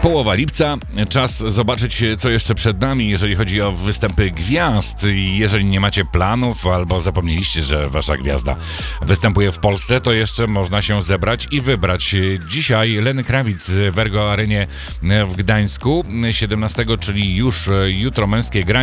Połowa lipca, czas zobaczyć, co jeszcze przed nami, jeżeli chodzi o występy gwiazd. Jeżeli nie macie planów albo zapomnieliście, że wasza gwiazda występuje w Polsce, to jeszcze można się zebrać i wybrać. Dzisiaj Lenny Kravitz w Ergo Arenie w Gdańsku, 17, czyli już jutro, męskie granie.